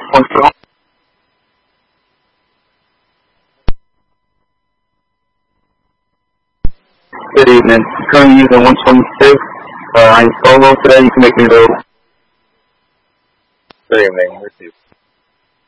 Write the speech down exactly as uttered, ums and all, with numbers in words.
Control. Good evening. Currently using one twenty-six. Uh, I'm solo today. You can make me available. Good evening. Receive.